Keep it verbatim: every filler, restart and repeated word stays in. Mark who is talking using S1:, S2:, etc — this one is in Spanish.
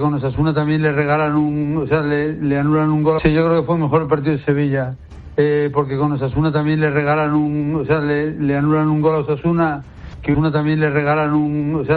S1: Con Osasuna también le regalan un, o sea, le, le anulan un gol. Sí, yo creo que fue mejor el partido de Sevilla, eh, porque con Osasuna también le regalan un, o sea, le, le anulan un gol a Osasuna, que Osasuna también le regalan un, o sea,